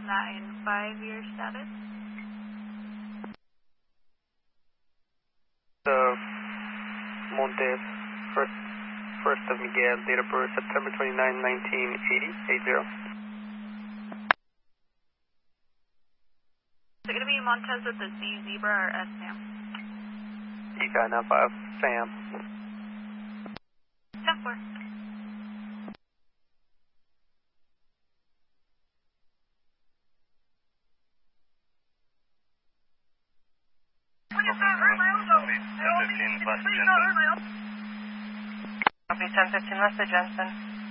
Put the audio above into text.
9-5, your status? Montes, first of Miguel, date of birth September 29, 1980, 80. Is it going to be Montez with the Z Zebra or S Sam? Eco 95, Sam. 10-4. Copy 1015 Lester Jensen.